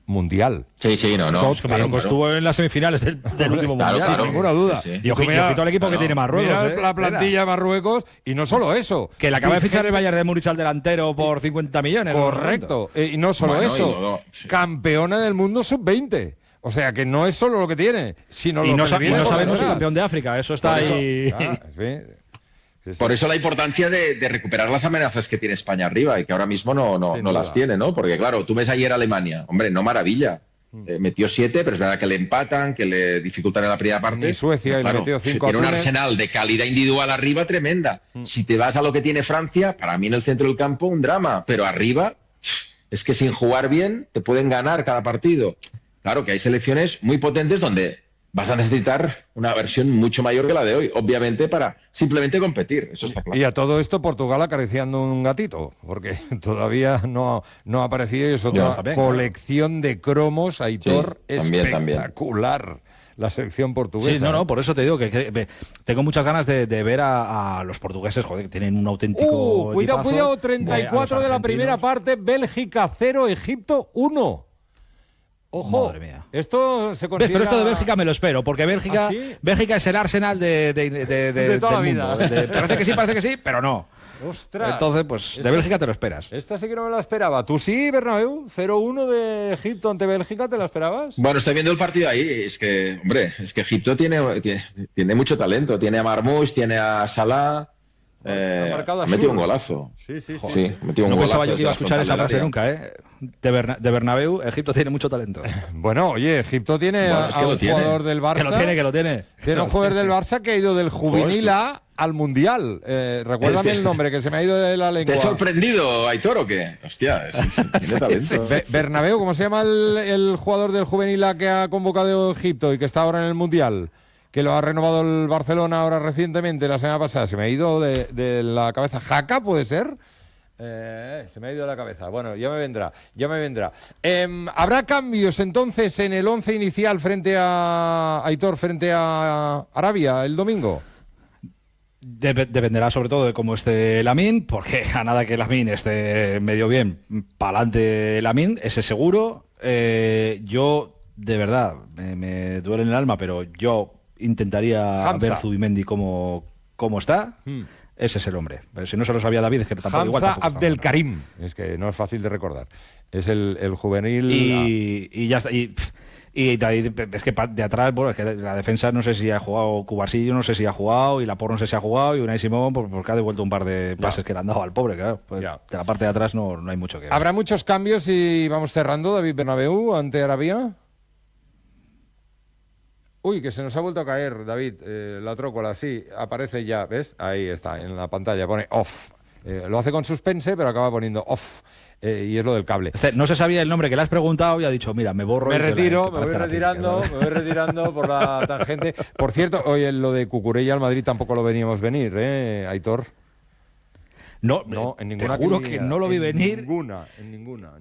mundial. Sí, no. Marruecos estuvo en las semifinales del último mundial. Sin ninguna duda. Sí. Y ojito al equipo que tiene Marruecos. Mira la plantilla de Marruecos y no solo eso. Que le acaba de fichar el Bayern de Múnich al delantero por 50 millones. Correcto. Y no solo eso. Campeona del mundo sub-20. O sea, que no es solo lo que tiene, sino lo que viene. Y no sabemos si campeón de África. Eso está ahí. Por eso la importancia de recuperar las amenazas que tiene España arriba y que ahora mismo no las tiene, ¿no? Porque claro, tú ves ayer a Alemania, hombre, no maravilla. Metió 7, pero es verdad que le empatan, que le dificultan en la primera parte. Y Suecia, y le metió 5. Tiene un arsenal de calidad individual arriba tremenda. Si te vas a lo que tiene Francia, para mí en el centro del campo un drama, pero arriba es que sin jugar bien te pueden ganar cada partido. Claro que hay selecciones muy potentes donde vas a necesitar una versión mucho mayor que la de hoy, obviamente, para simplemente competir, eso está claro. Y a todo esto Portugal acariciando un gatito, porque todavía no ha aparecido y es otra colección de cromos, Aitor, espectacular. La selección portuguesa. Sí, por eso te digo que tengo muchas ganas de ver a los portugueses, joder, que tienen un auténtico cuidado, 34 de la primera parte, Bélgica 0, Egipto 1. Ojo, madre mía. Esto se considera... Pero esto de Bélgica me lo espero, porque Bélgica, ¿Ah, sí? Bélgica es el Arsenal de toda la vida. Parece que sí, pero no. ¡Ostras! Entonces, pues de Bélgica te lo esperas. Esta sí que no me la esperaba. ¿Tú sí, Bernabéu? 0-1 de Egipto ante Bélgica, ¿te la esperabas? Bueno, estoy viendo el partido ahí. Es que Egipto tiene mucho talento. Tiene a Marmoush, tiene a Salah... ha metido un golazo. Sí. No pensaba yo que iba a escuchar esa frase nunca, ¿eh? De Bernabéu, Egipto tiene mucho talento. Bueno, oye, Egipto tiene a un jugador del Barça. Que lo tiene. Tiene un jugador del Barça que ha ido del juvenil A al Mundial. Recuérdame el nombre, que se me ha ido de la lengua. ¿Te ha sorprendido, Aitor, o qué? Hostia, tiene talento. Bernabéu, ¿cómo se llama el jugador del juvenil A que ha convocado Egipto y que está ahora en el Mundial? Que lo ha renovado el Barcelona ahora recientemente, la semana pasada. Se me ha ido de la cabeza. ¿Jaca puede ser? Se me ha ido de la cabeza. Bueno, ya me vendrá. ¿Habrá cambios entonces en el 11 inicial frente a Aitor, frente a Arabia el domingo? Dependerá sobre todo de cómo esté Lamine, porque a nada que Lamine esté medio bien, pa'lante Lamine, ese seguro. Yo, de verdad, me duele en el alma, pero yo intentaría ver Zubimendi cómo está. Ese es el hombre. Pero si no se lo sabía David, es que tampoco igual. Hamza Abdelkarim. Es que no es fácil de recordar. Es el juvenil. Y ya está. Y es que de atrás, bueno, es que la defensa no sé si ha jugado Cubarsí, no sé si ha jugado, y Laporte no sé si ha jugado, y Unai Simón porque ha devuelto un par de pases que le han dado al pobre, claro. Pues de la parte de atrás no hay mucho que ver. ¿Habrá muchos cambios y vamos cerrando, David Bernabéu, ante Arabia? Uy, que se nos ha vuelto a caer, David, la trócola, sí, aparece ya, ¿ves? Ahí está, en la pantalla, pone off. Lo hace con suspense, pero acaba poniendo off. Y es lo del cable. No se sabía el nombre que le has preguntado y ha dicho, mira, me borro. Me voy retirando por la tangente. Por cierto, oye, lo de Cucurella al Madrid tampoco lo veníamos venir, Aitor. No, en ninguna. Te juro que no lo vi venir. En ninguna.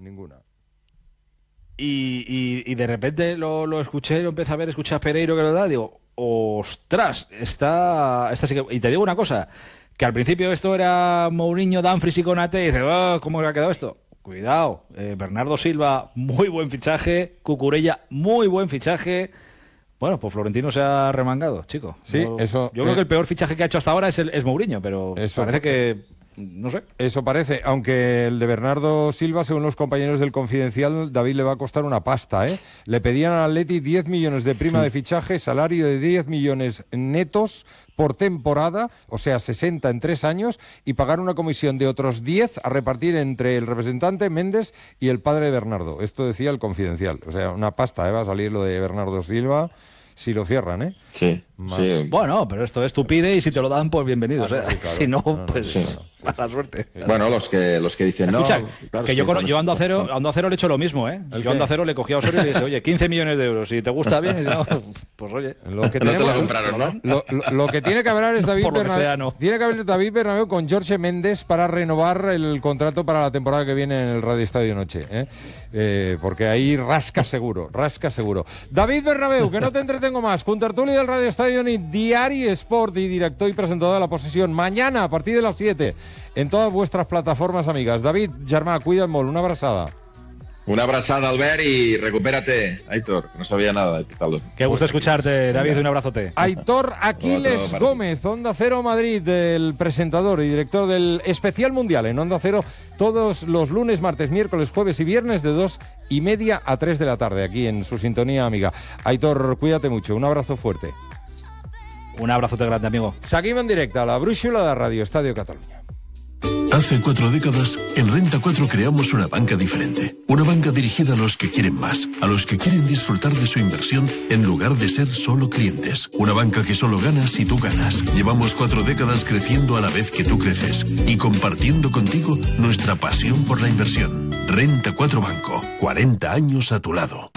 Y de repente lo escuché, lo empecé a ver, escuché a Pereiro que lo da, digo, ostras, esta sí que... Y te digo una cosa, que al principio esto era Mourinho, Dumfries y Konate, y dices, ¿cómo ha quedado esto? Cuidado, Bernardo Silva, muy buen fichaje, Cucurella, muy buen fichaje. Bueno, pues Florentino se ha remangado, chico. Sí, yo creo que el peor fichaje que ha hecho hasta ahora es Mourinho, pero parece que... No sé. Eso parece, aunque el de Bernardo Silva, según los compañeros del Confidencial, David le va a costar una pasta, ¿eh? Le pedían al Atleti 10 millones de prima de fichaje, salario de 10 millones netos por temporada, o sea, 60 en 3 años, y pagar una comisión de otros 10 a repartir entre el representante, Méndez, y el padre de Bernardo. Esto decía el Confidencial. O sea, una pasta, va a salir lo de Bernardo Silva si lo cierran, ¿eh? Sí. Bueno, pero esto es tu pide y si te lo dan, pues bienvenido. Claro. Si no, pues mala suerte. Bueno, los que dicen no. Escucha, claro, que yo Ando a Cero le he hecho lo mismo, ¿eh? Yo Ando a Cero le cogí a Osorio y le dije, oye, 15 millones de euros, si te gusta bien, y si no, pues oye. Lo que no te lo compraron, ¿no? Lo que tiene que hablar es David Bernabéu. Tiene que hablar David Bernabéu con Jorge Méndez para renovar el contrato para la temporada que viene en el Radio Estadio Noche, porque ahí rasca seguro. David Bernabéu, que no te entretengo más, con tertulia del Radio Estadio ni Diari Sport y director y presentador de La Posesión. Mañana, a partir de las 7, en todas vuestras plataformas amigas. David, Germà, cuida molt, una abraçada. Una abrazada, Albert, y recupérate, Aitor, que no sabía nada de Talón. Qué gusto escucharte, David, un abrazote. Aitor Aquiles Gómez, Onda Cero Madrid, el presentador y director del Especial Mundial en Onda Cero, todos los lunes, martes, miércoles, jueves y viernes de 2:30 a 3 de la tarde, aquí en su sintonía amiga. Aitor, cuídate mucho, un abrazo fuerte. Un abrazote grande, amigo. Seguim en directe a la brúixola de Radio Estadio Cataluña. Hace 4 décadas, en Renta 4 creamos una banca diferente. Una banca dirigida a los que quieren más, a los que quieren disfrutar de su inversión en lugar de ser solo clientes. Una banca que solo gana si tú ganas. Llevamos 4 décadas creciendo a la vez que tú creces y compartiendo contigo nuestra pasión por la inversión. Renta 4 Banco, 40 años a tu lado.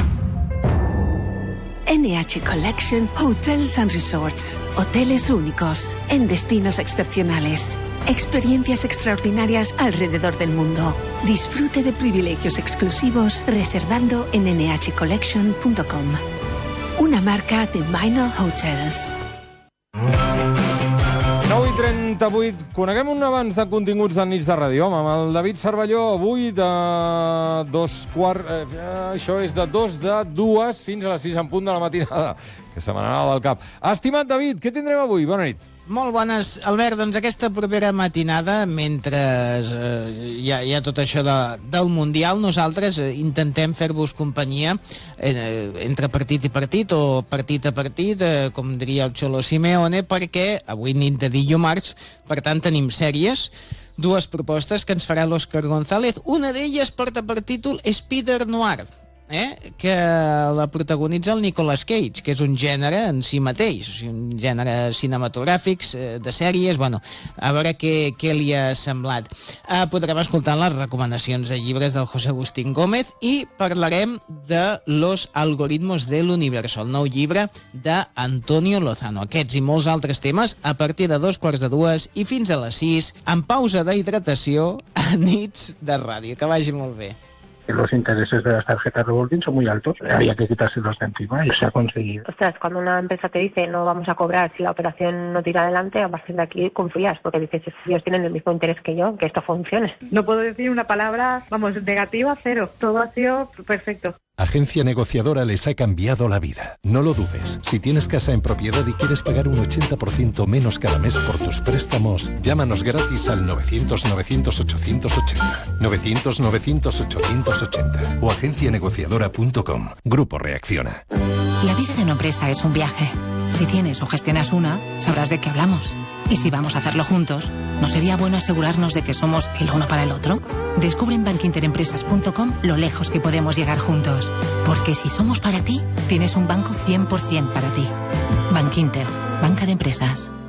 NH Collection Hotels and Resorts. Hoteles únicos, en destinos excepcionales. Experiencias extraordinarias alrededor del mundo. Disfrute de privilegios exclusivos reservando en nhcollection.com. Una marca de Minor Hotels. 9:38, coneguem un avanç de continguts del Nits de Ràdio. Home, amb el David Cervelló, avui de 2:15, això és de 2 fins a les 6 en punt de la matinada, que se m'anava del cap. Estimat David, què tindrem avui? Bona nit. Molt bones, Albert. Doncs aquesta propera matinada, mentre hi ha tot això del Mundial, nosaltres intentem fer-vos companyia entre partit i partit, o partit a partit, com diria el Xolo Simeone, perquè avui nit de dillumarts, per tant, tenim sèries, 2 propostes que ens farà l'Òscar González. Una d'elles porta per títol Spider Noir, que la protagonitza el Nicolas Cage, que és un gènere en si mateix, o sigui, un gènere cinematogràfic, de sèries, bueno, a veure què li ha semblat. Podrem escoltar les recomanacions de llibres del José Agustín Gómez i parlarem de Los algoritmos del universo, el nou llibre d'Antonio Lozano. Aquests i molts altres temes a partir de 2:15 i fins a les 6, en pausa d'hidratació a Nits de Ràdio. Que vagi molt bé. Los intereses de las tarjetas revolving son muy altos, había que quitárselos de encima y se ha conseguido. Ostras, cuando una empresa te dice no vamos a cobrar si la operación no tira adelante, a partir de aquí confías, porque dices, ellos tienen el mismo interés que yo, que esto funcione. No puedo decir una palabra, negativa, cero. Todo ha sido perfecto. Agencia Negociadora les ha cambiado la vida. No lo dudes. Si tienes casa en propiedad y quieres pagar un 80% menos cada mes por tus préstamos, llámanos gratis al 900-900-880. 900-900-880 o agencianegociadora.com. Grupo Reacciona. La vida de una empresa es un viaje. Si tienes o gestionas una, sabrás de qué hablamos. Y si vamos a hacerlo juntos, ¿no sería bueno asegurarnos de que somos el uno para el otro? Descubre en bankinterempresas.com lo lejos que podemos llegar juntos. Porque si somos para ti, tienes un banco 100% para ti. Bankinter, banca de empresas.